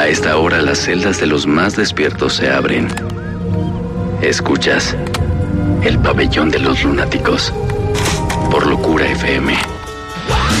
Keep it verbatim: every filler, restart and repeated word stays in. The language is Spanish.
A esta hora las celdas de los más despiertos se abren. Escuchas El Pabellón de los Lunáticos por Locura F M.